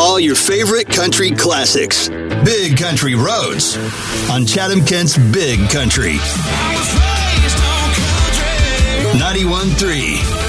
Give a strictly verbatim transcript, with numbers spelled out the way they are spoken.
all your favorite country classics. Big Country Roads on Chatham-Kent's Big Country. ninety-one point three